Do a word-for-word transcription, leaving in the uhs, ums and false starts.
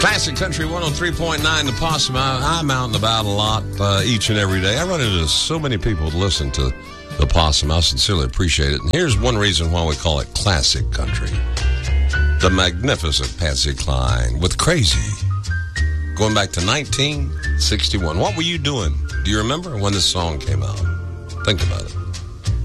Classic Country one oh three point nine, The Possum. I, I'm out and about a lot uh, each and every day. I run into so many people that listen to The Possum. I sincerely appreciate it. And here's one reason why we call it Classic Country. The magnificent Patsy Cline with Crazy. Going back to nineteen sixty-one. What were you doing? Do you remember when this song came out? Think about it.